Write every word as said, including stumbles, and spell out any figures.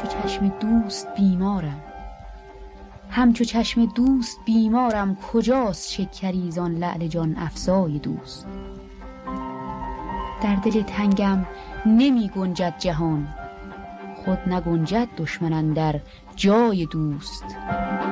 همچو چشم دوست بیمارم، همچو چشم دوست بیمارم. کجاست شکری زان لعل جان افزای دوست؟ در دل تنگم نمی گنجد جهان، خود نگنجد دشمن اندر جای دوست.